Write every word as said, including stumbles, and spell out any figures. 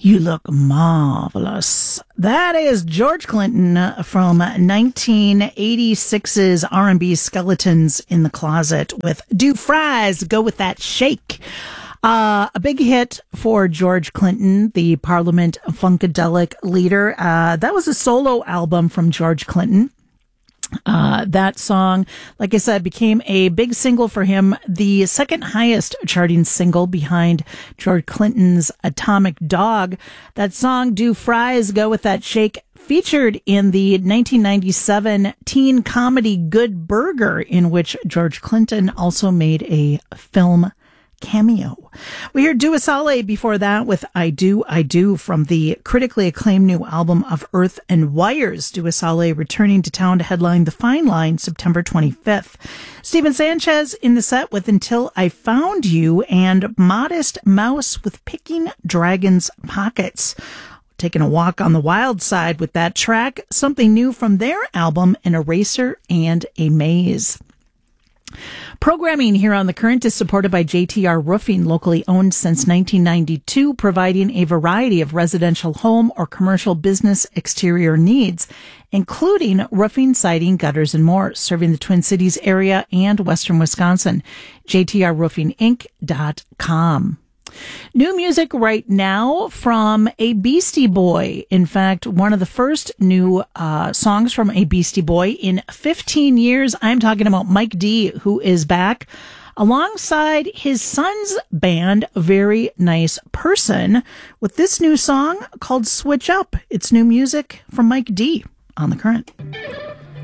You look marvelous. That is George Clinton from nineteen eighty-six's R and B Skeletons in the Closet with Do Fries Go With That Shake. Uh, a big hit for George Clinton, the Parliament Funkadelic leader. Uh, that was a solo album from George Clinton. Uh, that song, like I said, became a big single for him, the second highest charting single behind George Clinton's Atomic Dog. That song, Do Fries Go With That Shake, featured in the nineteen ninety-seven teen comedy Good Burger, in which George Clinton also made a film cameo. We heard Dua Saleh before that with I Do, I Do from the critically acclaimed new album of Earth and Wires. Dua Saleh returning to town to headline The Fine Line September twenty-fifth. Stephen Sanchez in the set with Until I Found You and Modest Mouse with Picking Dragons Pockets. Taking a walk on the wild side with that track, something new from their album, An Eraser and a Maze. Programming here on The Current is supported by J T R Roofing, locally owned since nineteen ninety-two, providing a variety of residential home or commercial business exterior needs, including roofing, siding, gutters, and more, serving the Twin Cities area and western Wisconsin. J T R roofing inc dot com. New music right now from a Beastie Boy. In fact, one of the first new uh, songs from a Beastie Boy in fifteen years. I'm talking about Mike D, who is back alongside his son's band, Very Nice Person, with this new song called Switch Up. It's new music from Mike D on The Current.